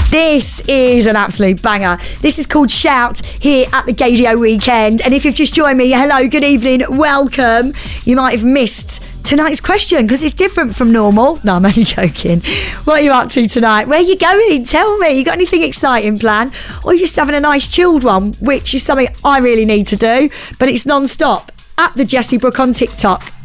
This is an absolute banger. This is called Shout here at the Gaydio Weekend. And if you've just joined me, hello, good evening, welcome. You might have missed tonight's question because it's different from normal. No, I'm only joking. What are you up to tonight? Where are you going? Tell me. You got anything exciting planned? Or are you just having a nice chilled one, which is something I really need to do, but it's non-stop. At the Jessie Brooke on TikTok.